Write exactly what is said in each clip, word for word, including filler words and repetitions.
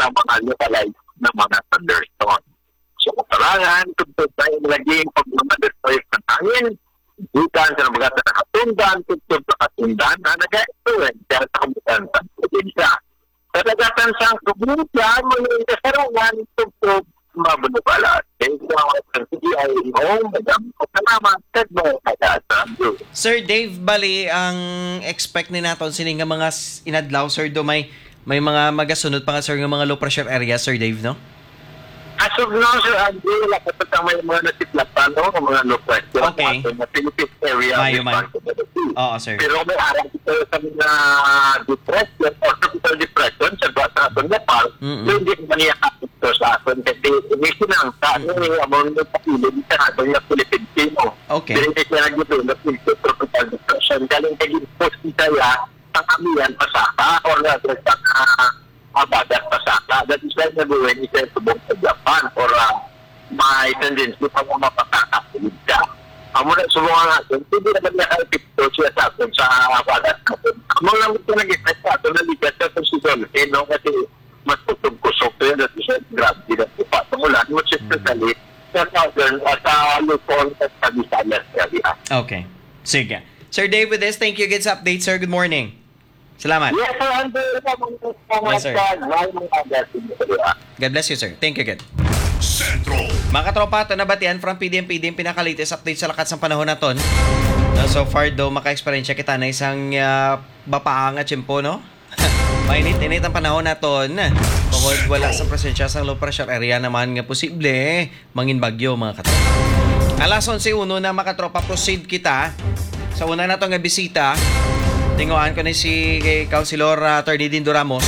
ng mga localized na mga thunderstorm. So, katalangan, tugtog tayo naging pagmamadestoy sa tangin, bukan sa mga nakatundan, tugtog sa katundan na nag-influence sa kabutan sa probinsya. Sa nagatan sa probinsya, mga kasarangan, tugtog mabunubala. Thank you ang C D I O, madam ko salamat, tagbo, kagatan. Sir Dave, bali, ang expect ni natin sining nga mga inadlaw, Sir, do may, may mga magasunod pa nga, Sir, nga mga low pressure area, Sir Dave, no? As of now, Sir Andy, wala ka pa may mga nasiplapan, no? Mga low pressure. Okay. Sa Philippines area. Mayo man. Oo, sir. Pero may araw ito sa mga depression or tropical depression sa buwan sa aton Nepal, Mm-mm. hindi ko maniya ito sa aton kasi umisinang sa ano yung among ng pakilid sa aton na Pilipino. Okay. Pero hindi siya nag-develop into tropical depression. Galing kaging post niya sa kamiyan pasaka or rather sa abagat pasaka. That is why nag-uwin isa subong sa Japan or uh, may tendency pa mo mapakakasilid ka. Amo na subukan natin, hindi naman naka-epicto siya sa atin sa abagat natin. Amo lang ito nag-effect sa atin na ligat sa atin si Dolce, no? Kasi mas tutog-kusok to yun at siya gravity na ipa. Tumulan mo siya sa sali sa southern at sa Luzon at sa Visayas area. Okay. Sige. Sir Dave, with this, thank you again sa update, sir. Good morning. Salamat. Yes, sir. Yes, sir. God bless you, sir. Thank you again. Sentro. Mga katropa, ito nabatian from P D M P D M pinaka-latest update sa lakas ng panahon naton. Uh, so far daw, maka-experience kita na isang uh, bapaang at tiyempo, no? Mainit-init ang panahon naton. Kung wala sa presensya sa low pressure area naman nga posible, mangin bagyo, mga katropa. Alas onse uno na, mga katropa, proceed kita sa una na itong bisita. Tinguan ko na si kay Councilor uh, Attorney Dindo Ramos.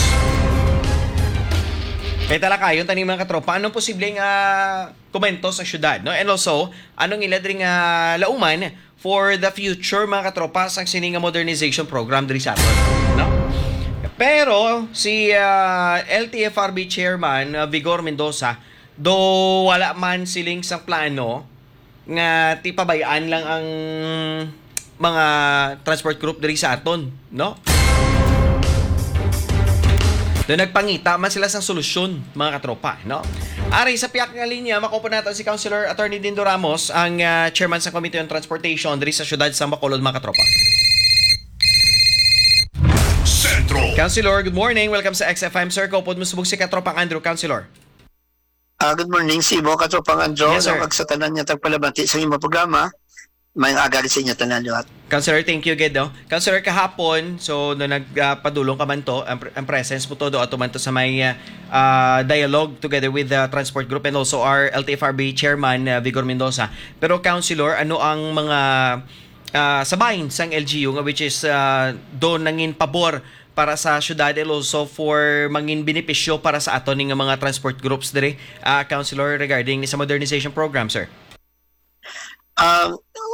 Kaya talaga yun, taning mga katropa, anong posibleng uh, komento sa syudad, no? And also, anong iladring uh, lauman for the future, mga katropa, sa sininga modernization program diri sa aton, no? Pero si uh, L T F R B Chairman uh, Vigor Mendoza, do wala man siling sang plano nga tipabayaan lang ang mga transport group diri sa aton, no? Doon nagpangita man sila sa solusyon, mga katropa, no? Ari, sa piyak nga linya, makupo natin si Councilor Attorney Dindo Ramos, ang uh, chairman sa Committee on Transportation diri sa siyudad sa Bacolod, mga katropa. Sentro. Councilor, good morning. Welcome sa X F M, sir. Kaupod mo subog si Katropang Andrew, Councilor. Uh, good morning, si Ibo, Katropang Andrew. Yes, sir. Ang sa tanan niya tagpalabati sa iyong programa. May aga sa inyo tanan lahat. Councilor, thank you again, no? Councilor, kahapon, so no nagpadulong uh, ka man to, ang, ang presence mo to do ato man to sa may uh, dialogue together with the transport group and also our L T F R B chairman, uh, Vigor Mendoza. Pero Councilor, ano ang mga uh, sabayin sang L G U nga which is uh, doon nangin pabor para sa syudad and also for mangin benepisyo para sa ato ning mga transport groups dire, uh, Councilor, regarding sa modernization program, sir? Um,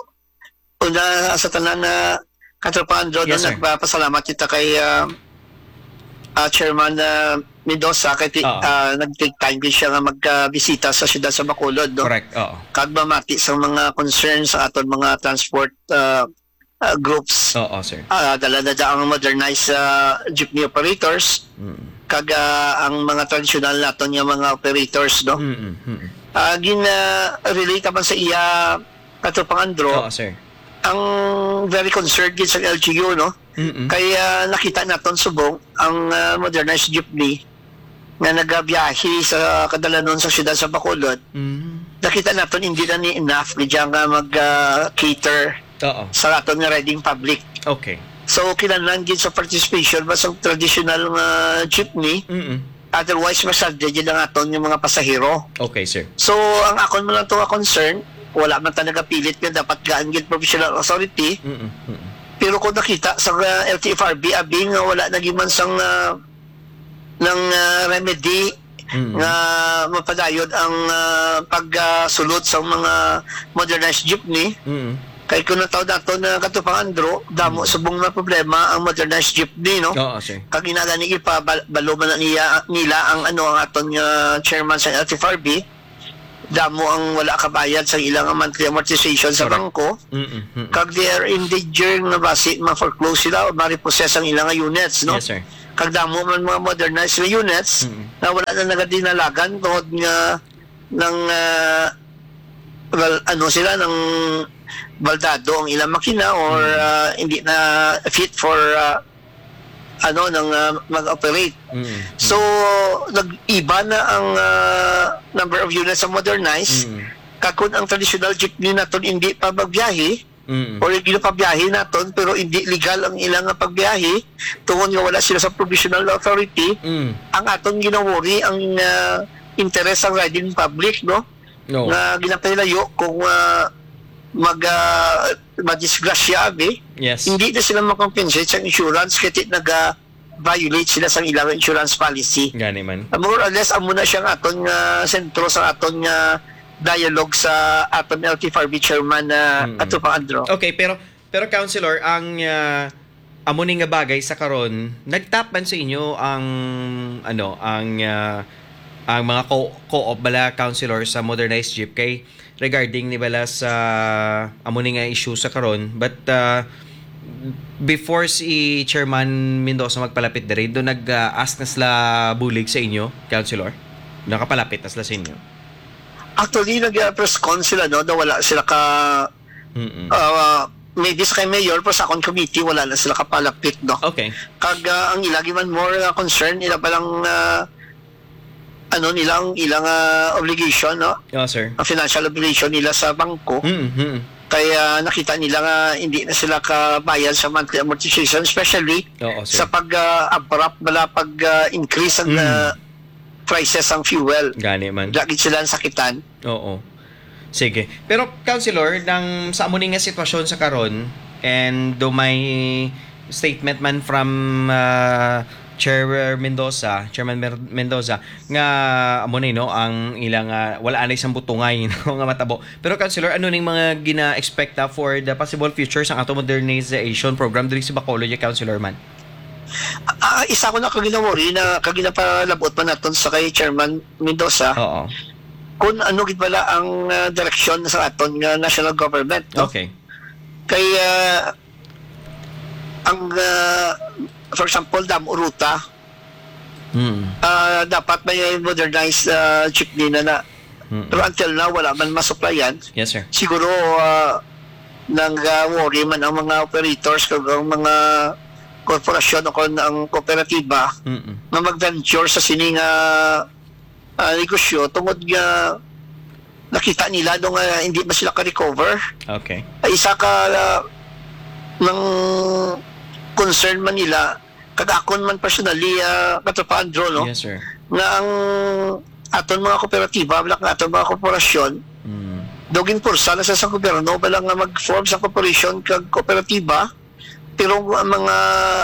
una sa tanan na Katropang Andrew, Yes, sir. nagpapasalamat kita kay uh, uh, Chairman uh, Mendoza kay Oo. uh, nag-take time din siya nga magbisita sa siyudad sa Bacolod, no? Correct, oo. Kagbamati sa mga concerns sa aton mga transport uh, uh, groups. Oo, sir. Uh, dala na dyan ang modernized uh, jeepney operators, Mm. kag uh, ang mga traditional naton yung mga operators, no? Mm-mm. Mm-mm. Uh, gina-relate naman sa iya Katropang Andrew, Oo, sir. ang very concerned din sa L G U, no? Mm-mm. Kaya nakita naton subong ang uh, modernized jeepney na nagabiyahe sa kadalanon sa siyudad sa Bacolod. Mm. Nakita naton hindi na ni enough ni diyan nga mag-cater Oo. sa aton nga riding public. Okay. So kinahanglan gid sa participation ba sa traditional nga jeepney, Mm-mm. otherwise masadya gid ang aton yung mga pasahero. Okay, sir. So ang akon mo lang to nga concern, wala man talaga pilit nga dapat gaan gid professional authority. Mm-mm. Mm-mm. Pero kung nakita sa uh, L T F R B abi nga wala naging man sang uh, ng uh, remedy Mm-mm. nga mapadayod ang uh, pagsulod sa mga modernized jeepney, Mm-mm. kay kung nataw dato na Katropang Andrew, damo subong na problema ang modernized jeepney, no? Oo, sir. Kag inagani ipa balo man na niya nila ang ano ang aton uh, chairman sa L T F R B, damo ang wala kabayad sa ilang monthly amortization sa Correct. bangko. Mm-mm. Mm-mm. Kag they are in danger nga basi ma-foreclose sila o ma-repossess ang ilang units, no? Yes, sir. kagdamo man mga modernized na units Mm. na wala na nagadinalagan tungod nga ng uh, well, ano sila ng baldado ang ilang makina or uh, hindi na fit for uh, ano nang uh, mag-operate. Mm. So nag-iba na ang uh, number of units sa modernized. Mm. Kakun ang traditional jeepney naton hindi pa magbiyahe Mm. or hindi na pabiyahe naton pero hindi legal ang ilang nga pagbiyahe tungod nga wala sila sa provisional authority. Mm. Ang aton ginawori ang uh, interest ng riding public, no? No. Na ginapailayo kung uh, mag uh, madisgrasya abi, Yes. hindi na sila makompensate sa insurance kasi nag-violate sila sa ilang insurance policy. Gani man. Uh, more or less, amo na siyang aton nga sentro sa aton nga dialogue sa aton L T F R B chairman na Mm. uh, ato pang Andro. Okay, pero pero councilor, ang uh, amo ni nga bagay sa karon, nagtapan sa inyo ang ano, ang uh, ang mga co- co-op bala councilor sa modernized jeep kay regarding ni bala sa amo ni nga issue sa karon, but uh, before si Chairman Mendoza magpalapit diri, do nag-ask na sila bulig sa inyo, councilor? Nakapalapit na sila sa inyo? Actually, nag-press con sila, no? Na wala sila ka Mm. uh, maybe sa kay mayor pero sa akong committee wala na sila kapalapit, no? Okay. Kag uh, ang ilagi man more uh, concern ila palang uh, ano nilang ilang uh, obligation, no? Oh, sir. Ang financial obligation nila sa bangko. Mm. Mm. Kaya nakita nila nga hindi na sila kabayad sa monthly amortization, especially Oo, sir. sa pag-abrupt bala pag-increase ang Mm. uh, prices ang fuel. Gani man. Lagi sila ang sakitan. Oo. Sige. Pero councilor, nang sa amo ni nga sitwasyon sa karon and do may statement man from uh, Chair Mendoza, Chairman Mer- Mendoza nga amo ni no ang ilang uh, wala anay sang butungay no nga matabo. Pero councilor, ano ning mga gina-expecta for the possible future sa ato modernization program diri sa Bacolod, councilor man? Ah, isa ko na kaginawori na kaginapalabot pa naton sa kay Chairman Mendoza Oo. kung ano gid pala ang uh, direksyon sa aton nga national government, no? Okay. Kaya ang uh, for example dam ruta Mm. uh, dapat may modernized uh, jeepney na na Mm. pero until now wala man masupplyan. Yes, sir. Siguro uh, nang uh, worry man ang mga operators kag ang mga korporasyon o kung ang kooperatiba Mm. na mag-venture sa sining uh, uh, negosyo tungod nga nakita nila nung uh, hindi ba sila ka-recover. Okay. Ay isa ka uh, ng concern man nila kagakon man personally uh, katropa Andro, no? Yes, sir. Na ang aton mga kooperatiba wala nga aton mga korporasyon Mm. dogin pursa na sa sa gobyerno bala nga mag-form sa corporation kag kooperatiba pero ang mga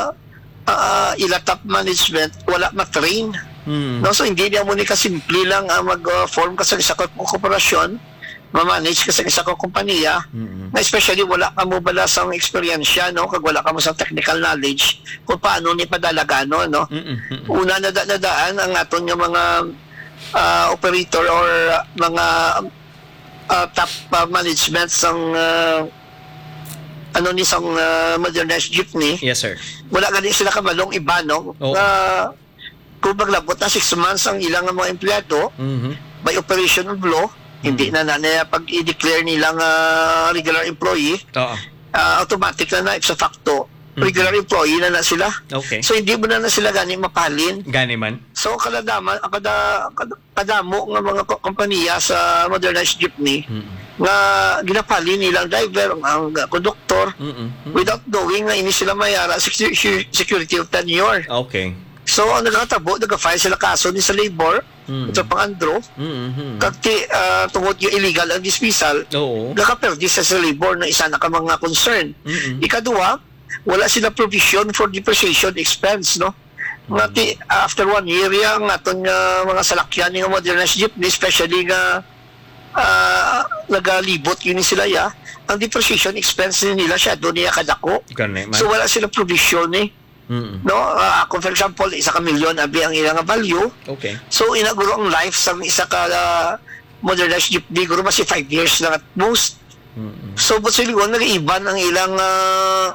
uh, ila top management wala ma-train, Mm. no? So hindi niya mo ni kasimple lang ang mag-form ka sa isa ka korporasyon, ma-manage ka sa isa ka kompanya, Mm. na especially wala ka mo bala sa eksperyensya, no? Kag wala ka mo sa technical knowledge kung paano ni padalagano, no? Mm. Mm. Una na nadaan ang aton nga mga uh, operator or uh, mga uh, top uh, management sang uh, ano ni sang uh, modernized jeepney. Yes, sir. Wala gani sila kamalong iba, no? Oo. Na kung maglabot na six months ang ilang mga empleyado Mhm. by operation of law, hindi na na, na pag i-declare nilang uh, regular employee, Oo. uh, automatic na na ipsa facto regular employee na na sila. Okay. So hindi mo na na sila gani mapalin. Gani man. So kaladaman kada, kada kadamo nga mga ko- kompanya sa modernized jeepney Mm. nga ginapali nilang driver ang uh, conductor Mm. without knowing nga ini sila mayara secu- secu- security of tenure. Okay. So ang nagkatabo nagka-file sila kaso ni sa labor Mm. ito pang Andro Mm. kagti uh, tungod yung illegal ang dismissal Oo. nakaperdi sa sa labor na isa na ka mga concern. Mm. Ikaduha, wala sila provision for depreciation expense, no? Ngati after one year yang aton nga mga salakyan nga modernized jeepney, especially nga uh, nagalibot yun sila ya, ang depreciation expense nila siya doon niya kadako. Gani man. So wala sila provision eh. Mm. No, uh, kung for example, isa ka milyon abi ang ilang value. Okay. So inaguro ang life sa isa ka uh, modernized jeepney, guro mas five years lang at most. Mm. So but sila nag-iban ang ilang uh,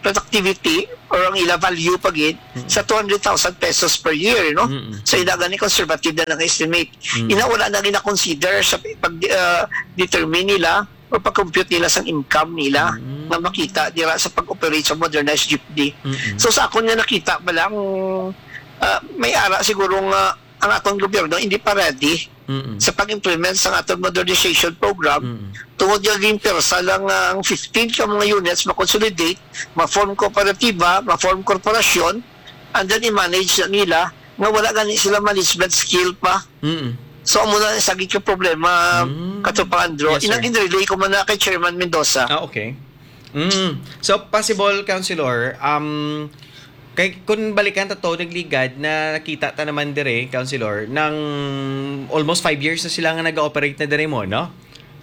productivity or ang ila value pagid sa two hundred thousand pesos per year, no? Mm-mm. So ina gani conservative na nang-estimate. Mm. Ina wala na gina-consider sa pag uh, determine nila o pag-compute nila sa income nila Mm. na makita dira sa pag-operate sa modernized jeepney. Mm-mm. So sa akon nga nakita ba lang uh, may ara siguro nga ang atong gobyerno hindi pa ready Mm-mm. sa pag-implement sa atong modernization program. Mm-mm. Tungod yung persa lang uh, ang fifteen ka mga units ma-consolidate, ma-form kooperatiba, ma-form korporasyon, and then i-manage na nila nga wala gani sila management skill pa. Mm-mm. So amo na sa gid yung problema Mm. kato pa Andro. Yes, sir. Inang relay ko man na kay Chairman Mendoza. Ah, okay. Mm. So, possible, Councilor, um, kay, kung balikan ta to, nagligad na nakita ta naman dire, Councilor, ng almost five years na sila nga nag-operate na dire mo, no?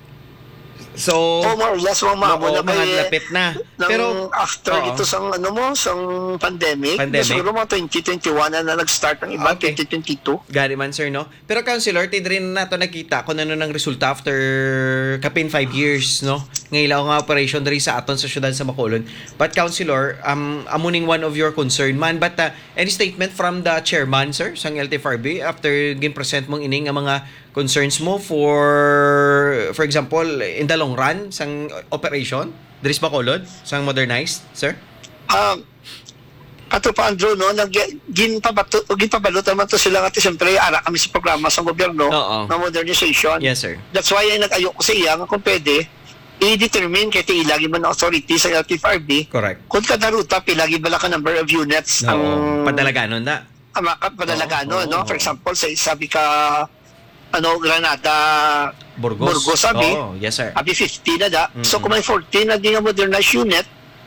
So, Oh, more or less mga oo, mamo na mga kay lapit na. Nang Pero, after oo. ito sang ano mo, sang pandemic, Pandemic. siguro mga twenty twenty-one na, na nag-start ang iba, Okay. twenty twenty-two. gani man, sir, no? Pero, Councilor, tid rin na to nakita kung ano ng resulta after kapin five years, no? Ngayon nga operation dari sa aton sa syudad sa Bacolod. But, Councilor, um, amuning one of your concern man, but uh, any statement from the chairman, sir, sang L T F R B after gin-present mong ining ang mga concerns mo for, for example, in the long run, sang operation, dari sa Bacolod, sang modernized, sir? Um, ato pa Andrew, no, nag ginpabato ginpabalot naman to sila nga siyempre ara kami sa programa sa gobyerno Oo. ng modernization. Yes, sir. That's why ay nag-ayo ko sa iya nga kung pwede i-determine kay ti ilagi man ang authority sa L T F R B Correct. kung kada ruta pilagi bala ka number of units ang Oo. Padalaganon na. ang maka- padalagano, Oo, no? oo. For example, sa sabi ka ano Granada Burgos. Burgos, sabi. Oo, yes, sir. abi fifty na da. Mm-mm. So kung may fourteen na di nga modernized unit,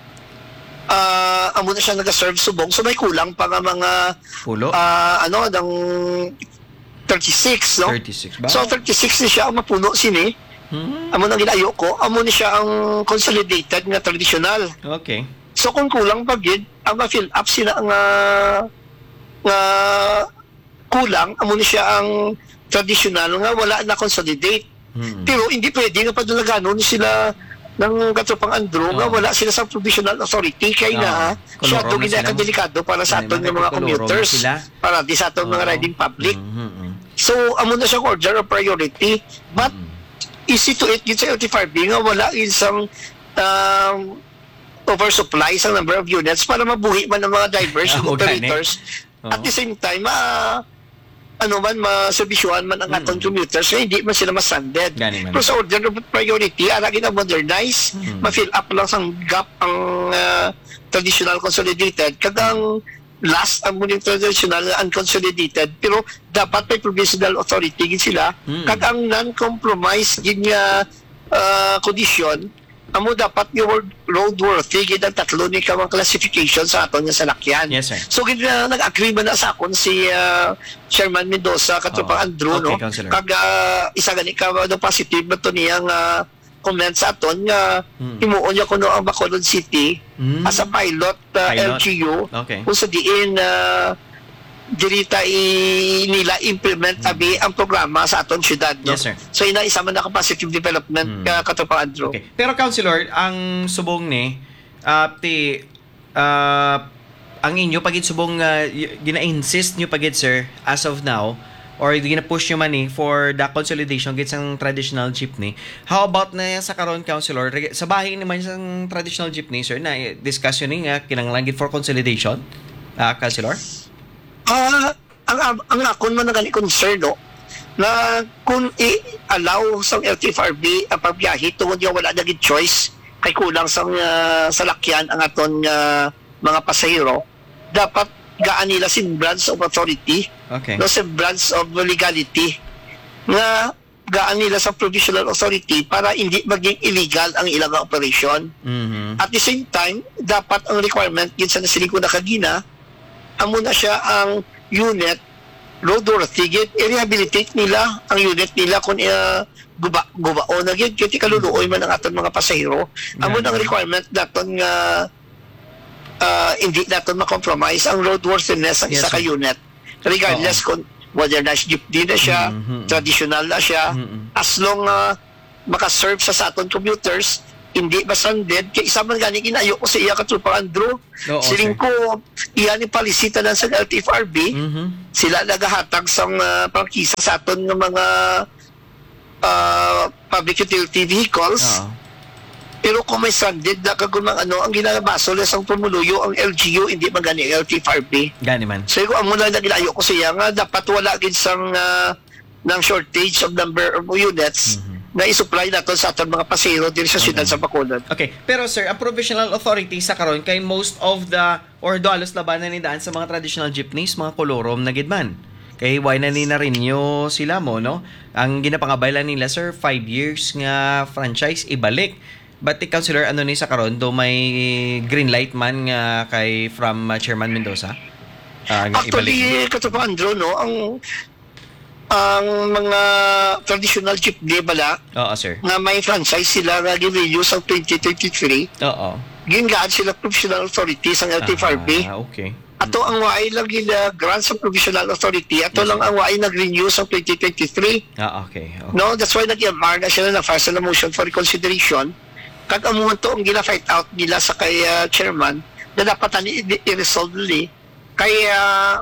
ah amo na siya nag-serve subong. So may kulang pa nga mga Pulo. ah ano ng thirty-six, no? thirty-six ba? So thirty-six ni siya ang mapuno sini. Hmm. Amo nang ginayo ko, amo ni siya ang consolidated nga traditional. Okay. So kung kulang pa gid, ang ma-fill up sila nga nga kulang, amo ni siya ang traditional nga wala na consolidate. Hmm. Pero hindi pwede nga padulagano ni sila ng Gatopang Andro nga Oo. wala sila sa provisional authority kay Oo. na siya Koloro do na sila. ginakadelikado para sa Ano aton naman, nga mga koloro na commuters, sila. para di sa aton mga Oo. riding public. Mhm. So amo na siyang order of priority, but Mhm. easy to it yun sa L T F R B nga wala isang um, oversupply sa number of units para mabuhi man ng mga drivers Ah, and okay, operators. Oo. At the same time, ma ano man, maserbisyuhan man ang atong Mm. commuters, so hindi man sila masanded. Gani man. Pero sa order of priority, ara gina-modernize, Mm. ma-fill up lang sang gap ang ah, traditional consolidated. Kagang last ang muling traditional unconsolidated, pero dapat may provisional authority gid sila. Mm. Kagang non-compromise gid nga ah, condition, amo dapat yung road roadworthy gid ang tatlo ni kamang classification sa aton nga salakyan. Yes, sir. So gid na nag-agree man na sa akon si ah, Chairman Mendoza Oo. katupang Andrew, Okay, no? Councilor. Kag ah, isa gani ka no positive na to niyang ah, comment sa aton nga Mm. himuon niya kuno ang Bacolod City Mm. as a pilot, ah, Pilot. L G U Okay. kung sa diin na dirita i nila implement abi ang programa sa aton syudad, no? Yes, sir. So ina isa man na ka positive development Mm. ka katupang Andrew. Okay. Pero, Councilor, ang subong ni, uh, ti, uh, ang inyo, pagit subong, uh, y- gina-insist nyo pagit, sir, as of now, or gina-push nyo man ni for the consolidation gits ang traditional jeepney. How about na sa karon, Councilor, reg- sa bahay naman sa traditional jeepney, sir, na eh, discuss yun nga, kinanglan gid for consolidation, uh, Councilor? Ah, ang ang, ang akon man nga concern, no, na kung i-allow sa L T F R B ang pagbiyahe tungod yung wala naging choice kay kulang sa uh, salakyan ang aton uh, mga pasahero, dapat gaan nila semblance of authority, Okay. no, semblance of legality nga gaan nila sa provisional authority para hindi maging illegal ang ilang operation. Mhm. At the same time, dapat ang requirement yun sa nasiling ko na kagina, amo na siya ang unit roadworthy gid i-rehabilitate nila ang unit nila kung uh, guba gubao na gid kiti kaluluoy man ang aton mga pasahero. Amo Yeah. nang requirement daton nga uh, hindi daton ma-compromise ang roadworthiness ang Yes, isa ka sir. unit, regardless kung modernized jeepney na siya, Mhm. traditional na siya, Mhm. as long uh, makaserve sa sa aton commuters hindi masanded kay isa man gani kinayo ko sa iya katrupa Andrew. Oo, Siling sir. ko iya ni palisita lang sa L T F R B. Mhm. Sila nagahatag sa uh, prangkisa sa aton ng mga uh, public utility vehicles. Oo. Pero kung may stranded na kagumang ano, ang ginalabaso lang sa pumuluyo ang L G U, hindi magani ang L T F R B. Gani man. So kung amo na nagilayo ko siya nga, dapat wala gid sang uh, ng shortage of number of units Mhm. na isupply nato sa aton mga pasero diri sa siyudad sa Bacolod. Okay, pero sir, ang provisional authority sa karon kay most of the or dolos labanan ni daan sa mga traditional jeepneys, mga kolorom na gidman. Kay why na ni na rinyo sila mo, no? Ang ginapangabaylan nila sir, five years nga franchise ibalik. But the councilor ano ni sa karon do may green light man nga kay from uh, Chairman Mendoza? Ah, nga ibalik. Actually, katupa Andrew, no, ang ang mga traditional jeepney bala Oo, sir. na may franchise sila nga gi-renew sa twenty twenty-three, Oo. gingaan sila provisional authority sa L T F R B. Ah, okay. Ato ang waay lang gina grant sa provisional authority. Ato lang ang waay nag-renew sa twenty twenty-three. Ah, okay. okay. No, that's why nag-embark na sila na file sa motion for reconsideration. Kag amuhan to ang gina-fight out nila sa kay uh, chairman na dapat ani i-resolve nili. Kaya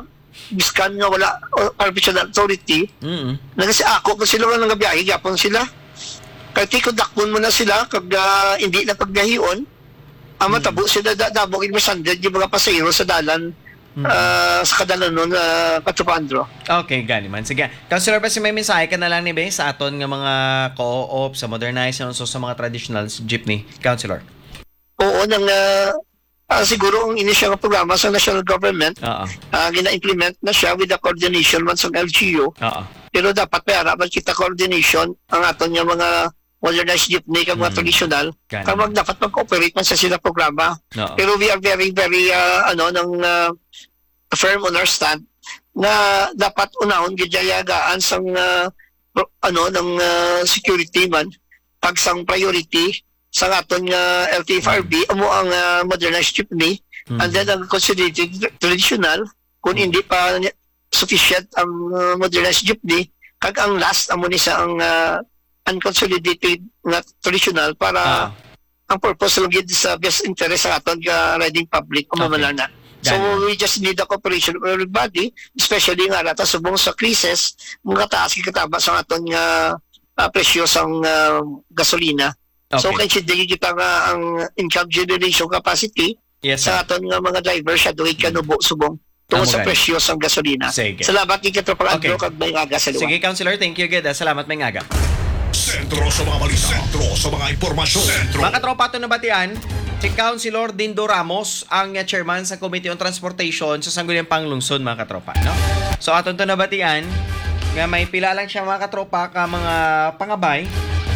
biskan nga wala uh, provisional authority. Mm. Na kasi ako kung sila nga nagabiyahe, yapon sila. Kaya tiko dakpon mo na sila kag uh, hindi na paggahion. Ang matabo sila da, dabog yung masanded yung mga pasayro sa dalan uh, sa kadalan nun uh, Katupandro. Okay, gani man. Sige. Councilor, basi may mensahe ka na lang ni Be sa aton nga mga co-op, sa modernized, and also sa mga traditional jeepney. Councilor. Oo, nang uh, uh, siguro ang inisyang programa sa national government, Oo. uh, gina-implement na siya with the coordination man sa L G U. Oo. Pero dapat may harapan kita coordination ang aton nga mga modernized jeepney kag mga Mm. traditional. Gani. Kapag dapat mag-cooperate man sa sila programa. Oo. Pero we are very, very, uh, ano, ng uh, firm on our stand na dapat unahon gijayagaan sang uh, pro- ano ng uh, security man pag sang priority sa aton nga L T F R B amo ang uh, modernized jeepney Mm. and then ang considered traditional kung Mm. hindi pa ni- sufficient ang uh, modernized jeepney kag ang last amo ni sa ang uh, unconsolidated nga traditional para Ah. ang purpose lang yun sa best interest sa aton nga riding public o Okay. mamalana. So Ganun. we just need the cooperation of everybody, especially nga rata subong sa crisis, mga taas kitaba sa aton nga uh, presyo sang uh, gasolina. So Okay. kay hindi kita nga ang income generation capacity Yes, sir. sa aton nga mga driver siya doy kanubo subong tungod Amo sa gani. presyo sang gasolina. Sige. Salamat kay katropang Okay. Andrew kag may aga sa luwa. Sige, Councilor. Thank you, Geda. Salamat, may ngaga. Sentro sa mga balita. Sentro sa mga impormasyon. Sentro. Mga katropa ito nabatian, si Councilor Dindo Ramos ang uh, chairman sa Committee on Transportation sa Sangguniang Panglungsod, mga katropa. No? So aton to nabatian, nga may pila lang siya mga katropa ka mga pangabay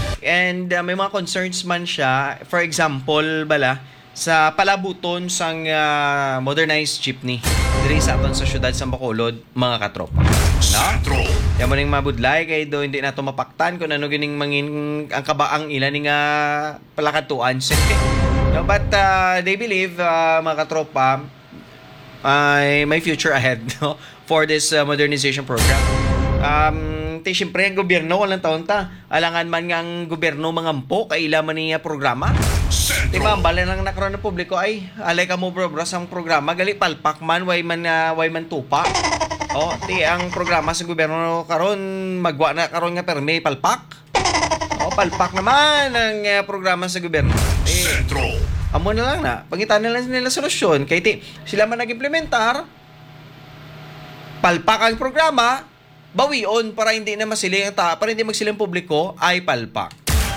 and uh, may mga concerns man siya. For example, bala, sa palabuton sang uh, modernized jeepney diri sa aton sa syudad sa Bacolod, mga katropa. No? Sentro. Yan mo ning mabudlay kay do hindi na to mapaktan kung ano gining mangin ang kabaang ila ni nga palakatuan. No, but uh, they believe uh, mga katropa ay may future ahead no for this uh, modernization program. Um, ti syempre ang gobyerno walang taon ta. Alangan man nga ang gobyerno mangampo kay ila man niya programa. Di ba, Sentro. bala nang nakaroon ng publiko ay alay ka mo bro bro sa programa gali palpak man way man uh, way man tupa. Oh, ti ang programa sa gobyerno karon magwa na karon nga permi palpak. Oh, palpak naman ang uh, programa sa gobyerno. Eh, Sentro. amo na lang na, pangitan na lang nila solusyon kay ti sila man nag-implementar palpak ang programa, bawion para hindi na masiling ang ta, para hindi magsiling publiko ay palpak.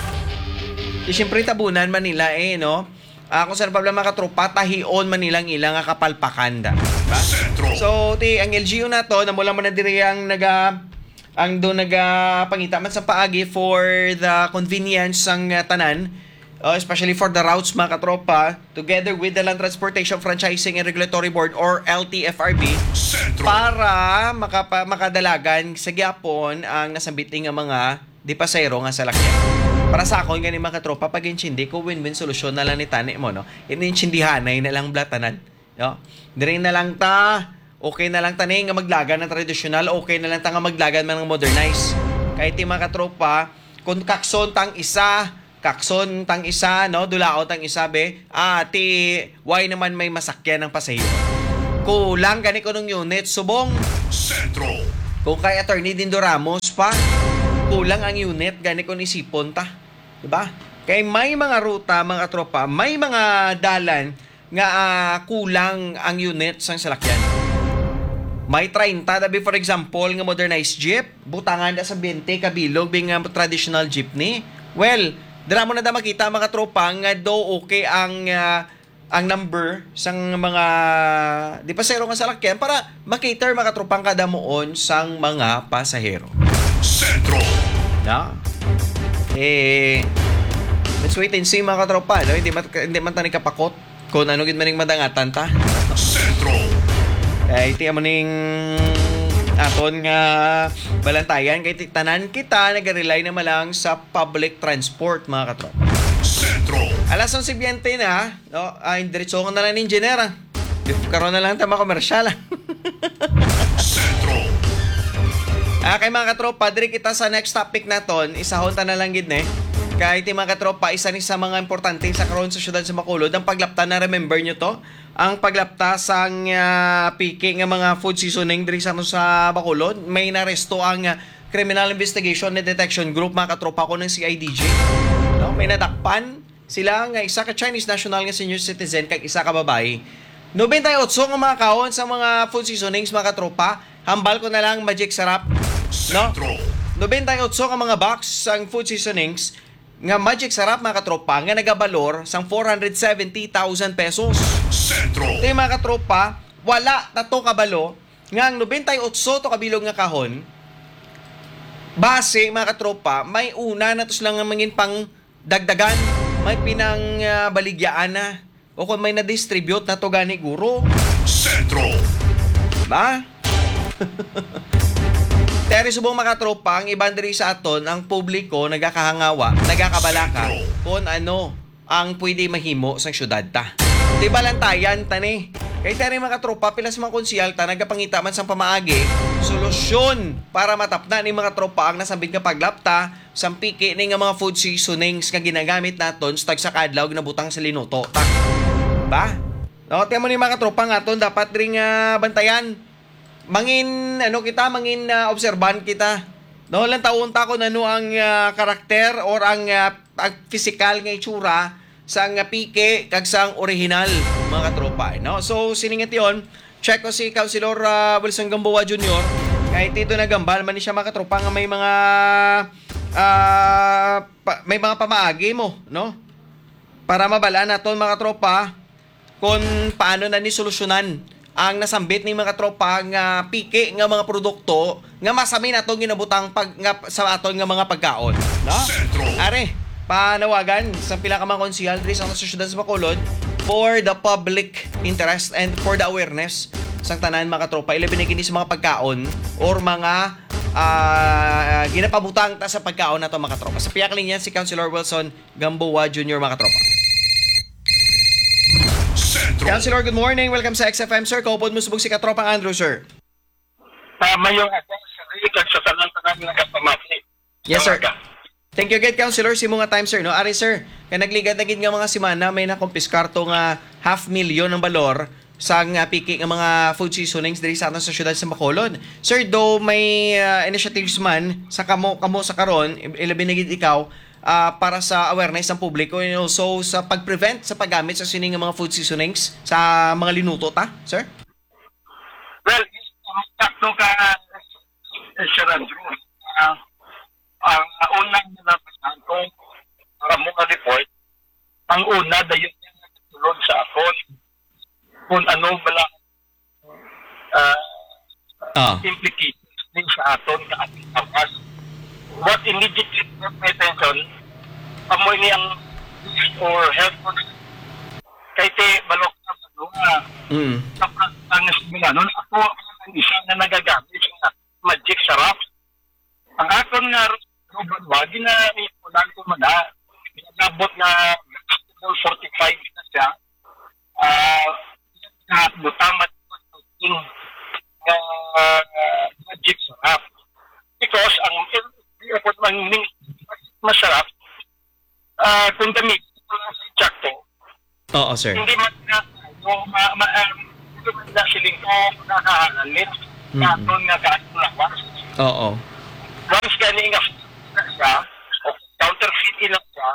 Di syempre tabunan man nila eh, no? Ah, kung saan problema ka tropa, tahion man nilang ilang nga kapalpakanda. Diba? Sentro. So, ti, ang L G U na to, namula mo na diri ang naga, ang do naga pangita man sa paagi for the convenience ng uh, tanan, uh, especially for the routes mga katropa, together with the Land Transportation Franchising and Regulatory Board or L T F R B, Sentro. para makapa, makadalagan sa gyapon ang nasambiting nga mga di pasayro nga salakyan. Para sa akon gani mga katropa, pag inchindi ko win-win solusyon na lang ni tani mo no. Ininchindihanay na lang blatanan, no. Diri na lang ta, okay na lang tani nga maglagan ng tradisyonal, okay na lang ta nga maglagan man ng modernize. Kahit ti mga katropa, kung kakson tang isa kakson tang isa, no? Dulao tang isa, be. Ah, ti, why naman may masakyan ng pasahero? Kulang gani ko ng unit, subong. Sentro. Kung kay Attorney Dindo Ramos pa, kulang ang unit, gani ko ni Sipon ta. Diba? Kay may mga ruta, mga tropa, may mga dalan nga uh, kulang ang unit sang salakyan. May thirty, dabi for example, nga modernized jeep, butangan da sa twenty kabilog, bing uh, traditional jeepney. Well, dira mo na da makita mga tropa nga do okay ang uh, ang number sang mga di pasahero nga salakyan para makater mga tropang kada moon sang mga pasahero. Sentro. Na? Eh, let's wait and see mga katropa. No? Hindi man, hindi man tanig kapakot kung ano gid maning madangatan ta. Sentro. Kaya iti mo ning aton nga balantayan kay tanan kita nag-rely na malang sa public transport mga katropa. Sentro. Alas onse biyente na, no? Ay, diretso ko na lang ni engineer. Karoon na lang tama komersyal. Sentro. Ah, kay mga katropa, diri kita sa next topic naton, isahon ta na lang gid ne. Kay ti mga katropa, isa ni sa mga importante sa karon sa syudad sa Bacolod, ang paglapta na remember nyo to, ang paglapta sang uh, piki nga mga food seasoning diri sa sa Bacolod, may naresto ang uh, Criminal Investigation and Detection Group mga katropa ko ng C I D G. No, may nadakpan sila nga isa ka Chinese national nga senior citizen kag isa ka babae. ninety-eight nga mga kaon sa mga food seasonings mga katropa, hambal ko na lang Magic Sarap. No? Sentro. ninety-eight nga mga box sang food seasonings nga Magic Sarap mga katropa nga nagabalor sang four hundred seventy thousand pesos. Sentro. Ito mga katropa, wala tato kabalo nga ang ninety-eight to kabilog nga kahon base mga katropa may una na tos lang nga mangin pang dagdagan, may pinang uh, baligyaan na o kung may na-distribute na to gani guro. Sentro. Ba? Pero subong mga tropa, ang ibang diri sa aton, ang publiko nagakahangawa, nagakabalaka kung ano ang pwede mahimo sa syudad ta. Di balantayan tani. Kay tari mga tropa, pila sa mga konsyal ta nagapangita man sang pamaagi, solusyon para matapna ni mga tropa ang nasambit nga paglapta sang piki ni nga mga food seasonings nga ginagamit naton sa tag sa kadlaw na butang sa linuto. Ta. Ba? No, tiyan mo ni mga tropa nga aton dapat ring uh, bantayan. Mangin ano kita, mangin uh, obserban kita. No, lang taon ta ko nano ang uh, karakter or ang, uh, ang physical nga itsura sang uh, pike kag sang original mga katropa, no? So siningat yon, check ko si Councilor uh, Wilson Gamboa Junior Kahit dito nagambal man ni siya mga katropa nga may mga uh, pa, may mga pamaagi mo, no? Para mabala naton mga katropa kung paano na ni solusyonan ang nasambit ni mga tropa nga piki nga mga produkto nga masami nato ginabutang pag nga, sa aton nga mga pagkaon, no? Sentro. Are, panawagan sa pila ka mga konsehal diri sa syudad sa Bacolod for the public interest and for the awareness sang tanan mga tropa ilabi na kini sa mga pagkaon or mga uh, ginapabutang ta sa pagkaon nato mga tropa. Sa piyak linya si Councilor Wilson Gamboa Junior mga tropa. Sentro. Councilor, good morning. Welcome sa X F M, sir. Kaupod mo subog si Katropang Andrew, sir. Tama yung atong sarili sa tanan-tanan nga kapamati. Yes, sir. Thank you, good Councilor. Simo nga time, sir. No? Ari, sir, kaya nagligad na gid nga mga simana, may nakumpiskarto nga half million ng balor sa nga piki nga mga food seasonings diri sa aton sa syudad sa Bacolod. Sir, do may uh, initiatives man sa kamo kamo sa karon, ilabi na gid ikaw uh, para sa awareness ng publiko and also sa pag-prevent sa paggamit sa sining nga mga food seasonings sa mga linuto ta, sir? Well, sakto ka, Sir Andrew. Uh, ang unang nalapasan ko para mo ka-report, ang una, dayon niya natulog sa akon kung ano bala uh, Ah. implications din sa aton ka ating tapas. What immediately brought my attention, amoy niyang or helpful kay te balok na balunga. Mm. Tapos ang nasigulanon, ako ang isa na nagagamit sa Magic Sarap. Ang aton nga ruban wagi na ipunan ko man na nabot na vegetable fortified na siya. Ah, uh, butamat ko ng uh, Magic Sarap. Because ang ipot man masarap, uh, contaminated sakto. Oo, sir. Hindi man na no, ma, ma, um, hindi man na siling ko nakahalalit Mm-mm. naton nga kaatulawas. Oo. Once gani nga na siya, o counterfeit ina siya,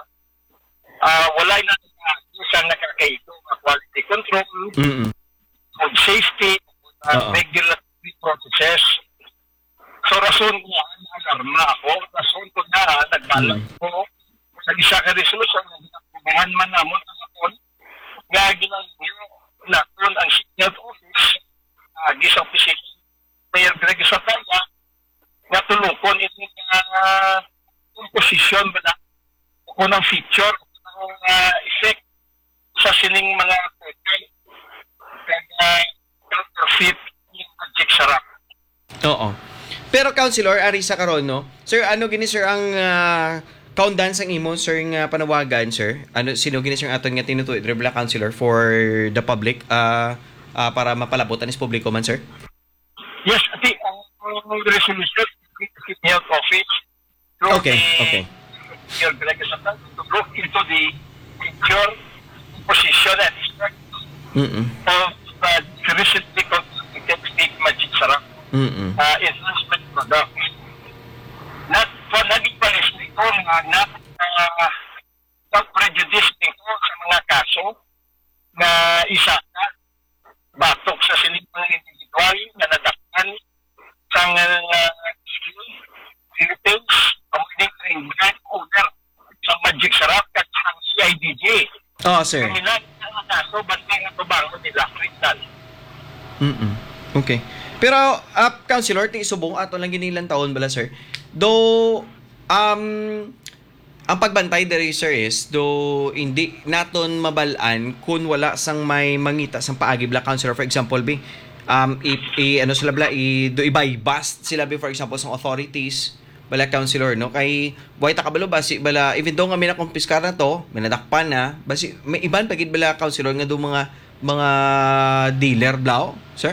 ah wala na isang nakakaito nga quality control, Mm. food safety, uh, Oo. regulatory processes. So rason ko nga, alarma ako, rason ko na nagbalag Mm. ko sa isa ka resolution na ginapumahan man namon ang nga ginagawa naton ang signal office, uh, gisa office, mayor Greg Sataya, nga tulukon itong uh, composition ba na kung ang feature, kung uh, effect sa sining mga total kag uh, counterfeit yung magic sarap. Oo. Pero Councilor, ari sa karon no. Sir, ano gini sir ang uh, countdown sang imo sir nga panawagan sir? Ano sino gini sir aton nga tinutuy Rebla Councilor for the public uh, uh, para mapalabotan is publiko man sir? Yes, ati ang ang resolution of the health office through Okay, the okay. your Greg Sataya to look into the feature, position and effect Mm. of uh, the recently completed state magic sarap. Mm. uh, enhancement products. Not for naging palis nito nga na uh, pag-prejudice nito sa mga kaso na isa na batok sa sinipang individual na nadakpan sa uh, Philippines, pamuding ring brand owner sa Magic Sarap at sa C I D J. Oh, sir. Kamilang ang kaso, basta nga tubango nila, krital. Mm. Okay. Pero uh, Councilor, ti subong ato lang ginilang taon bala sir. Do um ang pagbantay diri sir is do hindi naton mabalaan kung wala sang may mangita sang paagi bala Councilor, for example bi um i, i ano sila bala i do ibay bust sila bi for example sang authorities bala Councilor no kay buhay ta kabalo basi bala even though nga may nakumpiskar na to may nadakpan na basi may iban pagid bala Councilor nga do mga mga dealer blaw sir.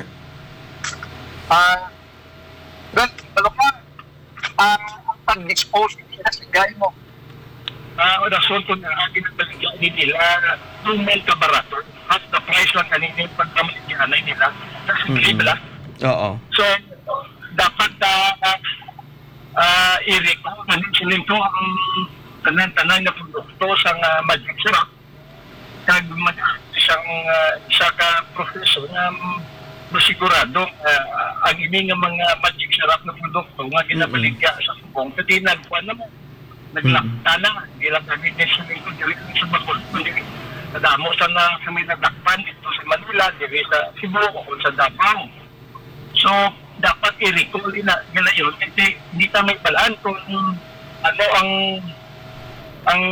Ah, gan, ano ka? Ah, ang pag-dispose nila sa gay mo. Ah, uh, rason ko na agin ang baligyan nila tumel ka barato at the price lang kanina yung pagkamaligyan nila kasi Mm-hmm. bala. Oo. So, dapat uh, uh, i-recall kanina siling ko ang tanan-tanan na produkto sa uh, Magic Sarap kag isang uh, isa ka professor na masigurado uh, ang ini nga mga Magic Sarap na produkto nga ginabaligya sa subong kasi nagkuhan naman naglakta na ilang kami din sa ito diri sa Bacol kundi nadamo sa na sa may nadakpan ito sa Manila diri sa Cebu o sa Davao. So dapat i-recall na nila yun kasi hindi ta may balaan kung ano ang ang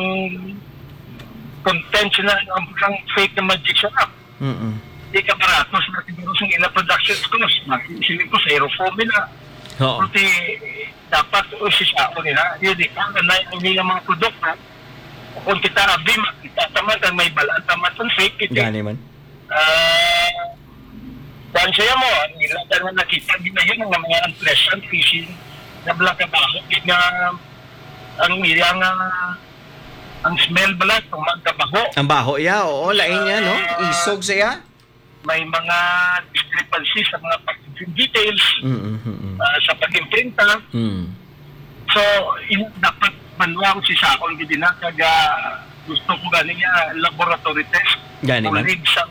content na ang, ang fake na Magic Sarap. Mm. Hindi ka baratos na siguro sa ilang production cost. Makisilip ko sa aerofoam nila. Oo. Kasi dapat usisao nila. Yun, ikaw na yung mga produkto. Kung kita abi, makita taman ang may balaan taman ang fake. Gani man. Ah, uh, siya mo, nila na nakita din na yun ng mga unpleasant fishing na black kabaho. Na ang ilang uh, ang smell bala, tumang kabaho. Ang baho ya, oo, lain niya no. Isog siya. May mga discrepancies sa mga packaging details, Mm. uh, sa pag-imprinta. Mm. So, in, dapat manuwa ko si Sakol gidi na kaga gusto ko gani nga laboratory test. Gani man. Ulig sa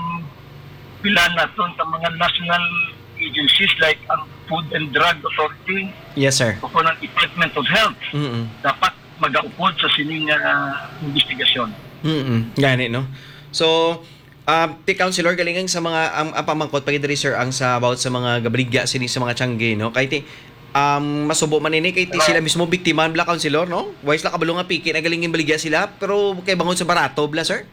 pilan na to sa mga national agencies like ang Food and Drug Authority Yes, sir. o ng Department of Health. Mm. Dapat mag-aupod sa sining uh, investigasyon. Mm. Gani no. So, um, ti Councilor galingan sa mga ang, ang pamangkot pag diri sir ang sa about sa mga gabaligya sini sa mga tiyangge no. Kay ti um masubo man ini kay ti sila mismo biktima bla Councilor no. Wise la kabalo nga piki na galingin baligya sila pero kay bangon sa barato bla sir.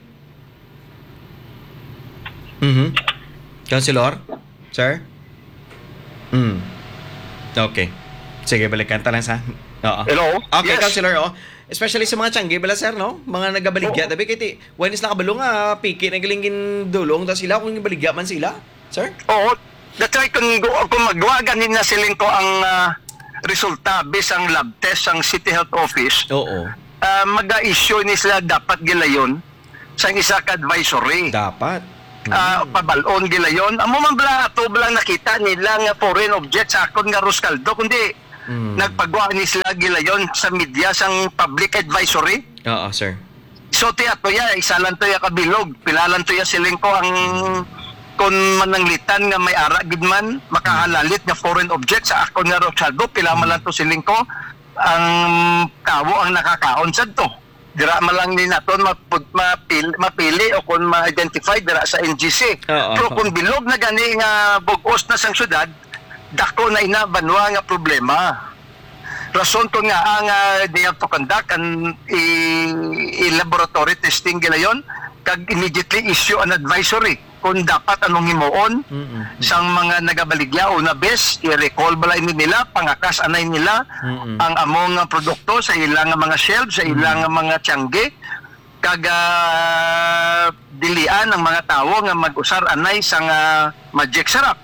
Mhm. Councilor? Sir? Mm. Okay. Sige, balikan ta lang sa. Oo. Hello? Okay, Yes. Councilor, oh. Especially sa mga tiyangge bala sir, no? Mga nagabaligya. Dabi kay ti, wanis na kabalo nga, piki na galingin dulong ta sila kung baligya man sila. Sir? Oo. That's why kung, kung magwagan nila siling ko ang ah, resulta based ang lab test ang City Health Office, Oo. uh, mag-issue ni sila dapat gilayon sa isa ka advisory. Dapat. Uh, pabalon gilayon. Amo man bala ato bala nakita nila nga foreign object sa akon nga Ruscaldo kundi Mm. nagpagwa ni sila gilayon sa media sang public advisory. Oo, sir. So ti ato ya isa lang to ya kabilog, pilalan to ya siling ko ang kon mananglitan nga may ara gid man makahalalit nga foreign object sa akon nga Ruscaldo, pila man lang to siling ko ang tawo ang nakakaon sad to. Dira man lang ni naton mapud mapili, mapili o kung ma-identify dira sa N G C. Oo. Pero kung bilog na gani nga bugos na sang syudad, dako na ina banwa nga problema. Rason to nga ang uh, they have to conduct an i, i laboratory testing gilayon kag immediately issue an advisory kung dapat anong himuon Mm-mm. sang mga nagabaligya o na bes i-recall balay ni nila pangakas anay nila Mm-mm. ang among nga produkto sa ilang nga mga shelves sa ilang nga mga tiyangge kag uh, dilian ang mga tawo nga mag-usar anay sang uh, Magic Sarap.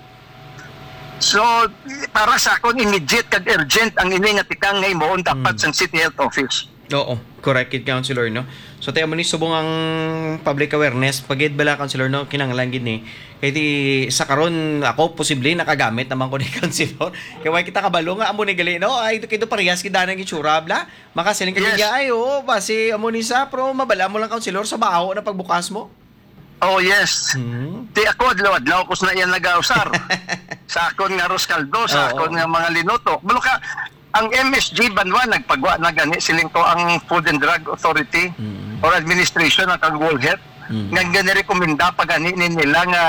So para sa akon immediate kag urgent ang ini nga tikang nga himuon dapat sang City Health Office. Oo, correct it, Councilor, no? So, tayo mo ni subong ang public awareness. Pagid bala, Councilor, no? Kinanglan gid ni. Kaya di, sa karon ako, posible, nakagamit naman ko ni Councilor. Kaya why kita kabalo nga, amo ni gali, no? Ay, kito parehas, kita nang itsura, bla. Makasiling ka Yes. niya, ay, oo, basi, amo ni sa, pero mabala mo lang, Councilor, sa baho na pagbukas mo. Oh yes. Hmm. Ti ako adlaw-adlaw ko na yan nagausar. Sa akon nga Ruscaldo, sa Oo. akon nga mga linoto. Bulo ka ang M S G Banwa nagpagwa na gani siling to ang Food and Drug Authority Mm. or Administration at ang World Health Mm. nga gani rekomenda pa gani ni nila nga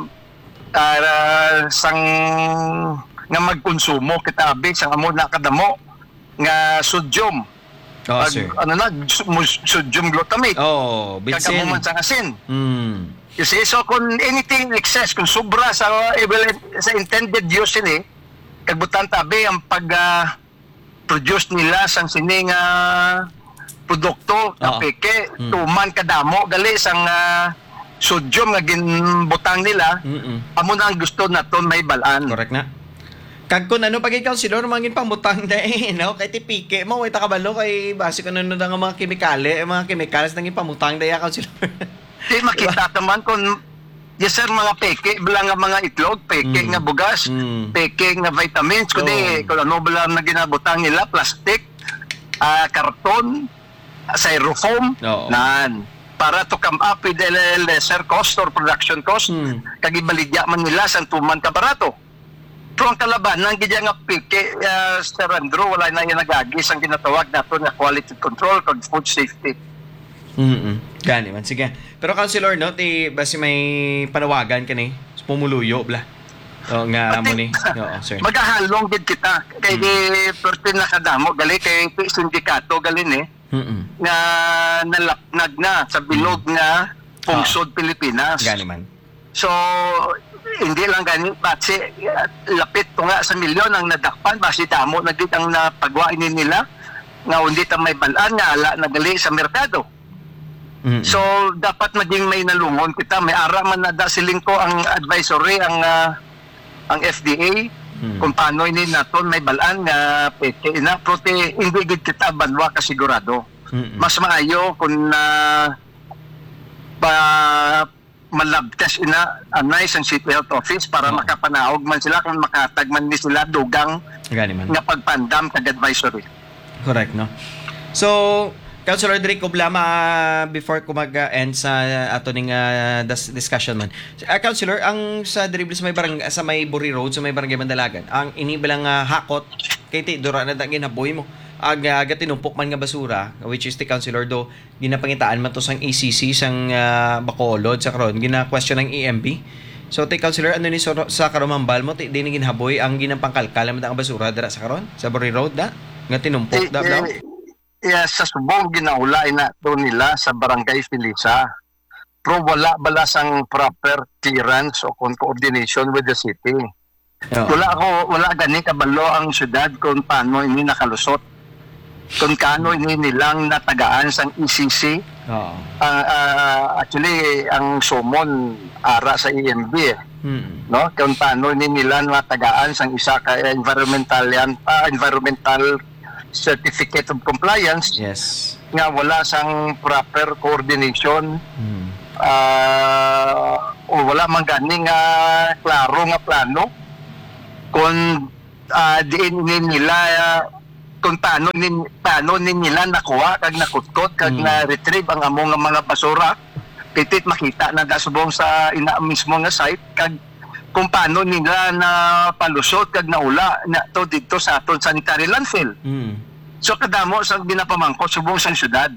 uh, sang nga magkonsumo kitabi sang amo na kadamo nga sodium. Oo, Pag- sir. ano na s- sodium glutamate. Oo, Bitsin. Kagamuman sa asin. Hmm. You see, so kung anything excess, kung sobra sa eh, well, sa intended use ni, kagbutan tabi ang pag-produce nila sang sining uh, produkto na Oo. peke, Mm. tuman kadamo, gali sang uh, sodium nga ginbutang nila, Mm-mm. amo na ang gusto naton may balaan. Correct na. Kag kun ano pag ikaw silor mangin pangutang na eh, no? Kay tipike mo way ta kabalo kay base ko nano nga mga kemikale, eh, mga chemicals nangin pamutang daya ka silor. Di makita naman kung yes sir, mga peke, bala nga mga itlog, peke Mm. nga bugas, Mm. peke nga vitamins, kundi Oo. kung ano bala na ginabutang nila, plastic, ah, karton, styrofoam, Oo. nan. Para to come up with a lesser cost or production cost, Mm. kagibaligya man nila sa tuman ka barato. Pero ang kalabanan, gidya nga peke, uh, Sir Andrew, wala na yung nagagis ang ginatawag nato na quality control kag food safety. Mm. Gani man sige. Pero councilor no, ti base may panawagan kani pumuluyo bla. O nga mo ni. Oo, sir. Magahalong gid kita kay mm. pertin na kadamo gali kay sindikato gali ni Mm. nga nalapnag na sa bilog nga pungsod Pilipinas. Gani man. So hindi lang gani base uh, lapit to nga sa milyon ang nadakpan base damo na gid ang napagwain ni nila nga hindi ta may balaan nga ala nagali sa merkado. Mm. So dapat maging may nalungon kita, may ara man na da siling ko ang advisory ang ah, ang F D A Mm. kung paano ini naton may balaan nga peke ina prote hindi gid kita banwa ka sigurado. Mm. Mas maayo kung na ba malab test ina anay sa City Health Office para Oo. makapanaog man sila kung makatag man ni sila dugang Gani man. nga pagpandam kag advisory. Correct, no? So, Councilor Drico Blama, uh, before ko mag-end sa uh, ato ning uh, dis- discussion man. Uh, Councilor, ang sa dribble sa may barang sa may Buri Road, sa may barangay Mandalagan, ang inibilang uh, hakot kay ti dura na dagin haboy mo. Ag uh, tinumpok man nga basura, which is the Councilor do ginapangitaan man to sang A C C sang uh, Bacolod sa karon, gina-question ng E M B. So, ti Councilor, ano ni so, sa karumambal mo, ti din ginhaboy ang ginapangkalkal man ang basura dira sa karon sa Buri Road da nga tinumpok da daw. Eh, eh, sa subong ginaulay na to nila sa barangay Filisa. Pero wala bala sang proper clearance o con- coordination with the city. Oo. Wala ako, wala gani kabalo ang syudad kung paano ini nakalusot. Kung paano ini nilang natagaan sang E C C. Oo. Ah, ah, actually, ang sumon ara sa E M B eh. Hmm. No? Kung paano ini nila natagaan sang isa ka environmental yan, ah, environmental certificate of compliance. Yes. nga wala sang proper coordination. Mm. Ah, o wala man gani nga klaro nga plano kung uh, diin ni nila uh, kung paano nin paano nin nila nakuha kag nakutkot kag Mm. na retrieve ang amo nga mga basura pitit makita na dasubong sa ina mismo nga site kag kung paano nila na palusot kag naula na to dito sa aton sanitary landfill. Mm. So kadamo sa ginapamangko subong sang syudad.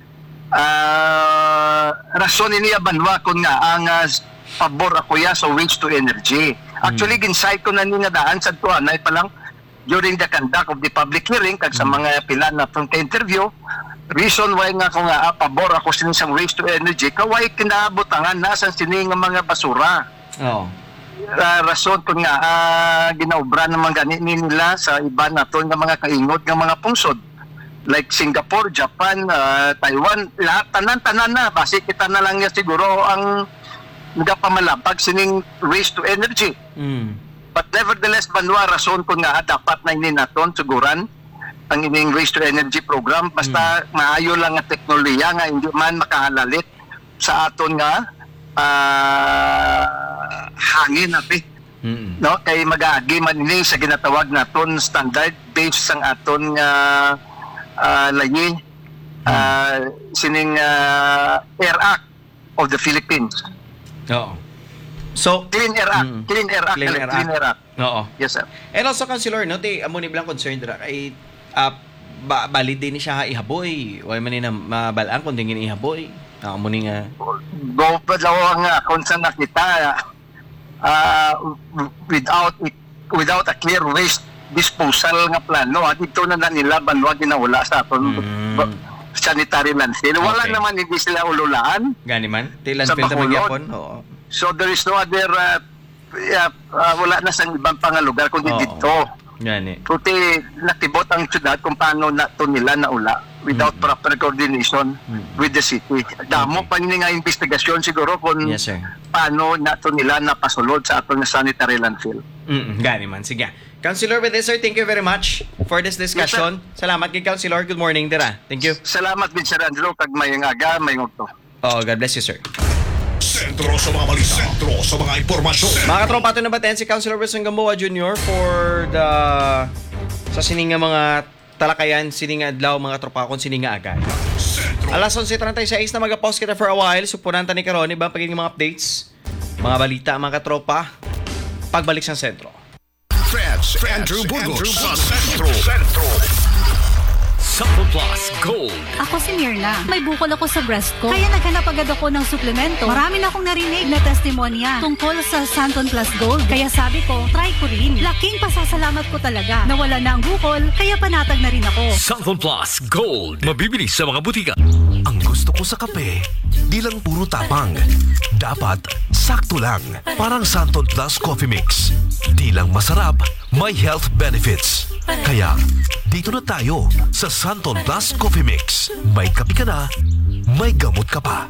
Ah, rason ini banwa kun nga ang uh, pabor ako ya sa waste to energy. Actually ginsay ko na ni nga daan sa tuan ay pa lang during the conduct of the public hearing kag sa mga pila na from interview reason why nga ko nga ah, pabor ako sa isang waste to energy kaway kinabutangan na sa sini nga mga basura. Oo. Uh, rason ko nga uh, ginaobra naman gani nila sa iba naton nga mga kaingod nga mga pungsod like Singapore, Japan, uh, Taiwan, lahat tanan-tanan na base kita na lang niya siguro ang nagapamalapag sining waste to energy. Mm. But nevertheless banwa rason ko nga dapat na ini naton siguran ang ining waste to energy program basta maayo lang nga teknolohiya nga hindi man makahalalit sa aton nga uh, hangin natin. Mm. No, kay mag-aagi man ini sa ginatawag naton standard based sang aton nga uh, layi uh, sining uh, Air Act of the Philippines. Oo. So, Clean Air Act, Mm. Clean Air Act, Clean Clean Air Clean Act. Air Act. oo. Yes sir. And also, Councilor, no, ti, amo ni bilang concerned ra kay uh, ba, valid din ni siya ihaboy. Way man ni na mabalaan kung dingin ihaboy. Amo ni nga. Go pa daw ang uh, kung saan nakita uh, without it, without a clear waste disposal nga plano at ito na na nila banwa ginawala sa aton Mm. ba- sanitary landfill. Wala Okay. naman hindi sila ululaan. Gani man. Ti Sa landfill ta Bacolod. magyapon. Oo. So there is no other uh, uh, uh, wala na sa ibang pang lugar kundi Oo. dito. Gani. Kuti natibot ang syudad kung paano na to nila naula without Mm. proper coordination Mm. with the city. Damo Okay. pa ni nga investigasyon siguro kung Yes, sir. paano na to nila napasulod sa aton nga sanitary landfill. Mm, gani man. Sige. Councilor, with this, sir, thank you very much for this discussion. Salamat kay Councilor. Good morning, dira. Thank you. Salamat din Sir Andrew kag mayong aga mayong to. Oh, God bless you, sir. Sentro sa mga balita. Sentro sa mga impormasyon. Mga katropa, ito nabaten si Councilor Wilson Gamboa Junior for the sa sininga mga talakayan, sininga adlaw, mga tropa kung sininga agad. Sentro. Alas eleven thirty-six na mag-pause kita for a while. Supunan ta ni Karon, ibang pagiging mga updates, mga balita, mga katropa, pagbalik sa sentro. Friends, Andrew Burgos sa Sentro. Sentro. Sample Plus Gold. Ako si Mirna. May bukol ako sa breast ko. Kaya naghanap agad ako ng suplemento. Marami na akong narinig na testimonya tungkol sa Santon Plus Gold. Kaya sabi ko, try ko rin. Laking pasasalamat ko talaga. Nawala na ang bukol, kaya panatag na rin ako. Sample Plus Gold. Mabibili sa mga butika. Ang gusto ko sa kape, di lang puro tapang. Dapat sakto lang. Parang Santon Plus Coffee Mix. Di lang masarap, may health benefits. Kaya, dito na tayo sa Santon Plus Coffee Mix. May kape ka na, may gamot ka pa.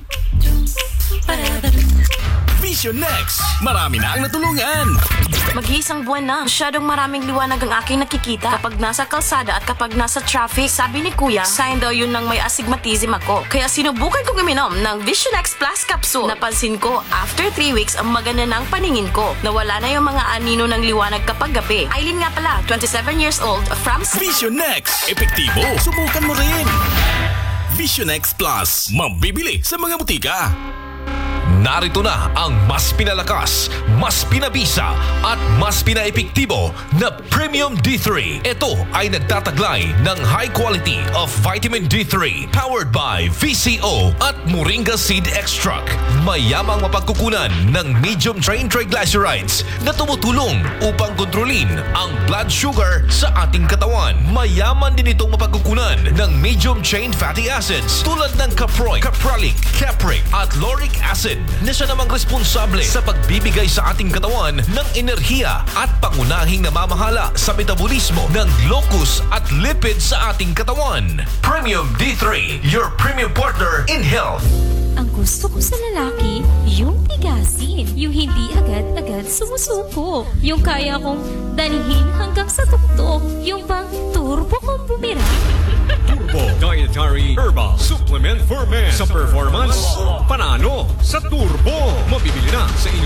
Vision Next. Marami na ang natulungan. Mag-iisang buwan na. Masyadong maraming liwanag ang aking nakikita. Kapag nasa kalsada at kapag nasa traffic, sabi ni Kuya, sign daw yun ng may astigmatism ako. Kaya sinubukan kong uminom ng Vision X Plus Capsule. Napansin ko, after three weeks, ang maganda ng paningin ko. Nawala na yung mga anino ng liwanag kapag gabi. Aileen nga pala, twenty-seven years old, from... Vision Next. Epektibo. Subukan mo rin. Vision X Plus. Mabibili sa mga butika. Narito na ang mas pinalakas, mas pinabisa at mas pinaepektibo na Premium D three. Ito ay nagtataglay ng high quality of vitamin D three powered by V C O at Moringa Seed Extract. Mayamang mapagkukunan ng medium chain triglycerides na tumutulong upang kontrolin ang blood sugar sa ating katawan. Mayaman din itong mapagkukunan ng medium chain fatty acids tulad ng caproic, capralic, capric at lauric acid na siya namang responsable sa pagbibigay sa ating katawan ng enerhiya at pangunahing namamahala sa metabolismo ng glucose at lipid sa ating katawan. Premium D three, your premium partner in health. Ang gusto ko sa lalaki, yung tigasin. Yung hindi agad-agad sumusuko. Yung kaya kong dalihin hanggang sa tuktok. Yung bang turbo kong bumira. Turbo Dietary Herbal Supplement for Men. Sa performance, panalo sa Turbo. Mabibili na sa inyong